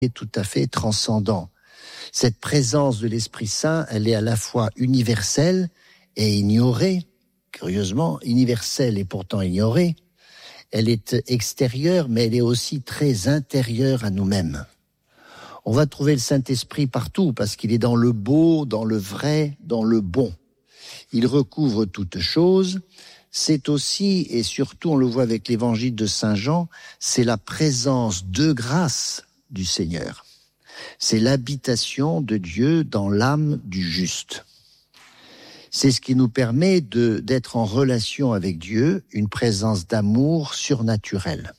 est tout à fait transcendant. Cette présence de l'Esprit Saint, elle est à la fois universelle et ignorée, curieusement, universelle et pourtant ignorée. Elle est extérieure, mais elle est aussi très intérieure à nous-mêmes. On va trouver le Saint-Esprit partout, parce qu'il est dans le beau, dans le vrai, dans le bon. Il recouvre toutes choses. C'est aussi, et surtout on le voit avec l'évangile de Saint Jean, c'est la présence de grâce du Seigneur. C'est l'habitation de Dieu dans l'âme du juste. C'est ce qui nous permet d'être en relation avec Dieu, une présence d'amour surnaturelle.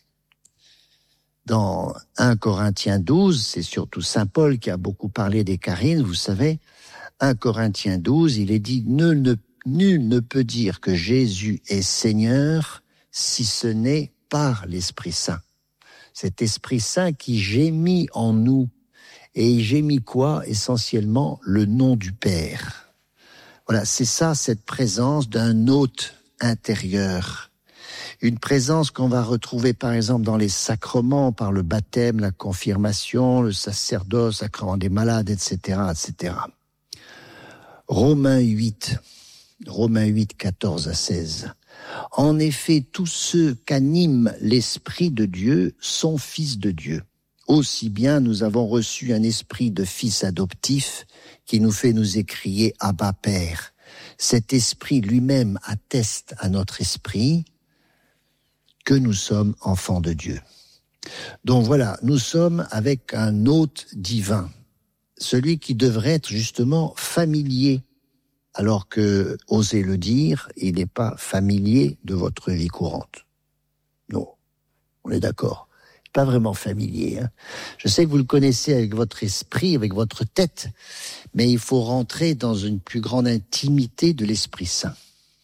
Dans 1 Corinthiens 12, c'est surtout Saint Paul qui a beaucoup parlé des charysmes, vous savez, 1 Corinthiens 12, il est dit « Nul ne peut dire que Jésus est Seigneur si ce n'est par l'Esprit Saint. » Cet Esprit Saint qui gémit en nous. Et il gémit quoi? Essentiellement le nom du Père. Voilà, c'est ça, cette présence d'un hôte intérieur. Une présence qu'on va retrouver par exemple dans les sacrements, par le baptême, la confirmation, le sacerdoce, le sacrement des malades, etc., etc. Romains 8, 14 à 16. En effet, tous ceux qu'anime l'Esprit de Dieu sont fils de Dieu. Aussi bien nous avons reçu un esprit de fils adoptif qui nous fait nous écrier « Abba Père ». Cet esprit lui-même atteste à notre esprit que nous sommes enfants de Dieu. Donc voilà, nous sommes avec un hôte divin, celui qui devrait être justement familier, alors que, osez le dire, il n'est pas familier de votre vie courante. Non, on est d'accord. Pas vraiment familier. Hein. Je sais que vous le connaissez avec votre esprit, avec votre tête, mais il faut rentrer dans une plus grande intimité de l'Esprit Saint.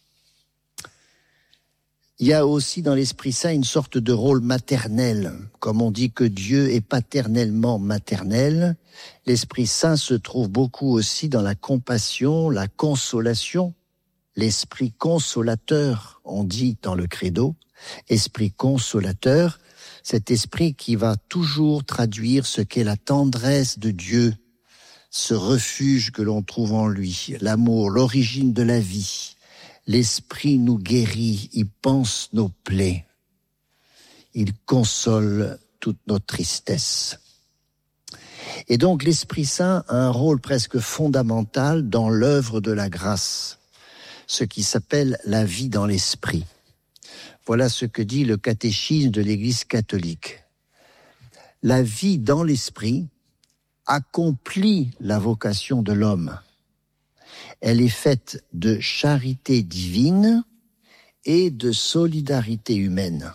Il y a aussi dans l'Esprit Saint une sorte de rôle maternel. Comme on dit que Dieu est paternellement maternel, l'Esprit Saint se trouve beaucoup aussi dans la compassion, la consolation, l'Esprit consolateur, on dit dans le credo, Esprit consolateur, cet esprit qui va toujours traduire ce qu'est la tendresse de Dieu, ce refuge que l'on trouve en lui, l'amour, l'origine de la vie. L'esprit nous guérit, il panse nos plaies, il console toutes nos tristesses. Et donc l'Esprit Saint a un rôle presque fondamental dans l'œuvre de la grâce, ce qui s'appelle la vie dans l'esprit. Voilà ce que dit le catéchisme de l'Église catholique. La vie dans l'esprit accomplit la vocation de l'homme. Elle est faite de charité divine et de solidarité humaine.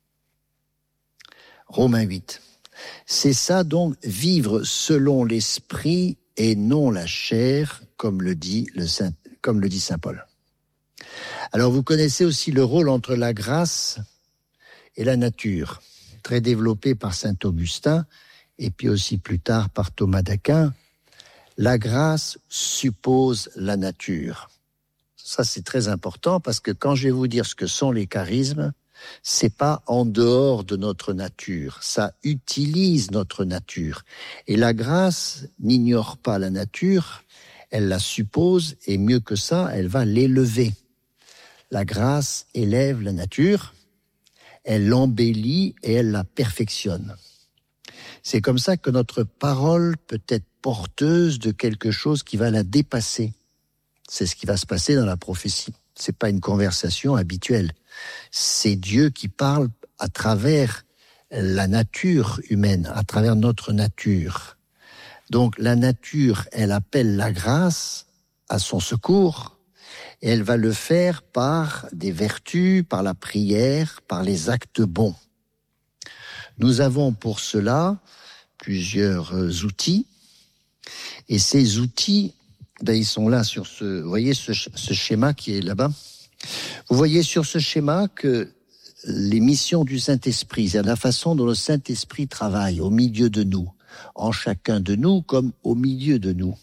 Romains 8. C'est ça donc, vivre selon l'esprit et non la chair, comme le dit Saint Paul. Alors vous connaissez aussi le rôle entre la grâce et la nature, très développé par saint Augustin et puis aussi plus tard par Thomas d'Aquin. La grâce suppose la nature. Ça c'est très important parce que quand je vais vous dire ce que sont les charismes, c'est pas en dehors de notre nature, ça utilise notre nature. Et la grâce n'ignore pas la nature, elle la suppose et mieux que ça, elle va l'élever. La grâce élève la nature, elle l'embellit et elle la perfectionne. C'est comme ça que notre parole peut être porteuse de quelque chose qui va la dépasser. C'est ce qui va se passer dans la prophétie. C'est pas une conversation habituelle. C'est Dieu qui parle à travers la nature humaine, à travers notre nature. Donc la nature, elle appelle la grâce à son secours. Et elle va le faire par des vertus, par la prière, par les actes bons. Nous avons pour cela plusieurs outils. Et ces outils, ils sont là sur ce... Vous voyez ce schéma qui est là-bas? Vous voyez sur ce schéma que les missions du Saint-Esprit, c'est la façon dont le Saint-Esprit travaille au milieu de nous, en chacun de nous comme au milieu de nous.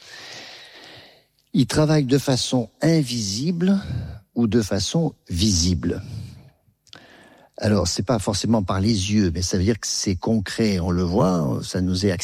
Il travaille de façon invisible ou de façon visible. Alors, c'est pas forcément par les yeux, mais ça veut dire que c'est concret, on le voit, ça nous est